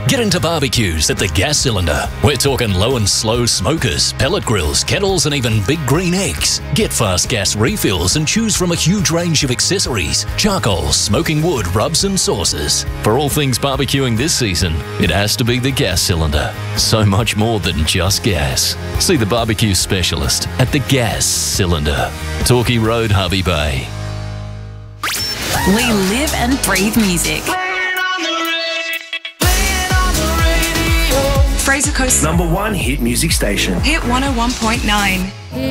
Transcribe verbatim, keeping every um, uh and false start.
Get into barbecues at the Gas Cylinder. We're talking low and slow smokers, pellet grills, kettles and even big green eggs. Get fast gas refills and choose from a huge range of accessories, charcoal, smoking wood, rubs and sauces. For all things barbecuing this season, it has to be the Gas Cylinder. So much more than just gas. See the barbecue specialist at the Gas Cylinder. Torquay Road, Hervey Bay. We live and breathe music. Fraser Coast Number one hit music station. Hit one oh one point nine.